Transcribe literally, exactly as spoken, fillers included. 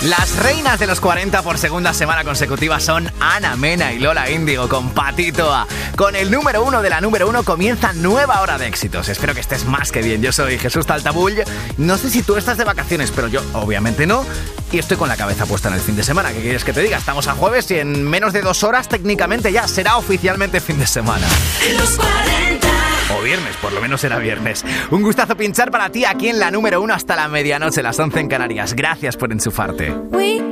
Las reinas de los cuarenta por segunda semana consecutiva son Ana Mena y Lola Índigo con Patito A. Con el número uno de la número uno comienza nueva hora de éxitos. Espero que estés más que bien. Yo soy Jesús Taltabull. No sé si tú estás de vacaciones, pero yo obviamente no. Y estoy con la cabeza puesta en el fin de semana. ¿Qué quieres que te diga? Estamos a jueves y en menos de dos horas técnicamente ya será oficialmente fin de semana. Los cuarenta. O viernes, por lo menos será viernes. Un gustazo pinchar para ti aquí en la número uno hasta la medianoche, las once en Canarias. Gracias por enchufarte. We